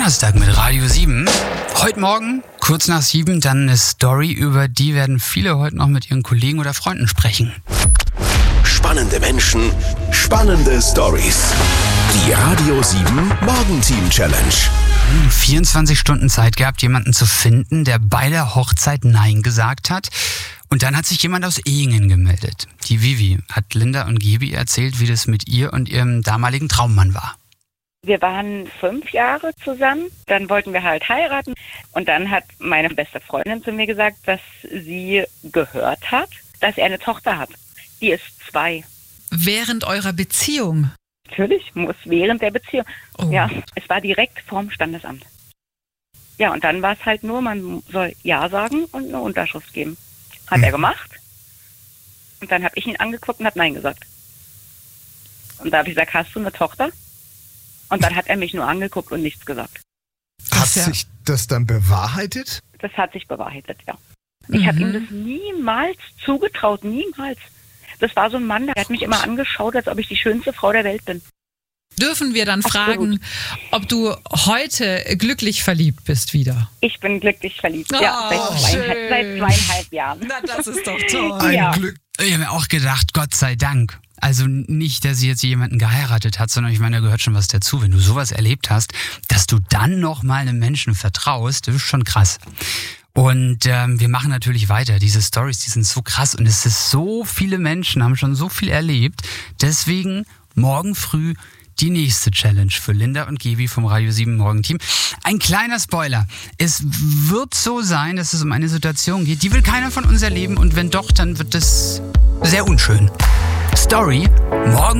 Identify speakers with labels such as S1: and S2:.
S1: Donnerstag mit Radio 7. Heute Morgen, kurz nach 7, dann eine Story, über die werden viele heute noch mit ihren Kollegen oder Freunden sprechen.
S2: Spannende Menschen, spannende Stories. Die Radio 7 Morgenteam Challenge.
S1: 24 Stunden Zeit gehabt, jemanden zu finden, der bei der Hochzeit Nein gesagt hat. Und dann hat sich jemand aus Ehingen gemeldet. Die Vivi hat Linda und Gibi erzählt, wie das mit ihr und ihrem damaligen Traummann war.
S3: Wir waren 5 Jahre zusammen, dann wollten wir halt heiraten und dann hat meine beste Freundin zu mir gesagt, dass sie gehört hat, dass er eine Tochter hat. Die ist 2.
S4: Während eurer Beziehung?
S3: Natürlich, muss während der Beziehung.
S4: Oh.
S3: Ja, es war direkt vorm Standesamt. Ja, und dann war es halt nur, man soll Ja sagen und eine Unterschrift geben. Hat er gemacht und dann habe ich ihn angeguckt und habe Nein gesagt. Und da habe ich gesagt, hast du eine Tochter? Und dann hat er mich nur angeguckt und nichts gesagt.
S5: Hat sich das dann bewahrheitet?
S3: Das hat sich bewahrheitet, ja. Ich habe ihm das niemals zugetraut, niemals. Das war so ein Mann, der hat mich immer angeschaut, als ob ich die schönste Frau der Welt bin.
S4: Dürfen wir dann fragen, ob du heute glücklich verliebt bist wieder?
S3: Ich bin glücklich verliebt,
S4: Oh,
S3: ja, seit 2,5 Jahren.
S4: Na, das ist doch toll.
S5: Ein
S3: Ja.
S5: Glück.
S1: Ich habe mir auch gedacht, Gott sei Dank. Also nicht, dass sie jetzt jemanden geheiratet hat, sondern ich meine, da gehört schon was dazu. Wenn du sowas erlebt hast, dass du dann noch mal einem Menschen vertraust, das ist schon krass. Und wir machen natürlich weiter. Diese Stories, die sind so krass und es ist so viele Menschen, haben schon so viel erlebt. Deswegen morgen früh die nächste Challenge für Linda und Gibi vom Radio 7 Morgenteam. Ein kleiner Spoiler. Es wird so sein, dass es um eine Situation geht, die will keiner von uns erleben und wenn doch, dann wird es sehr unschön. Story morgen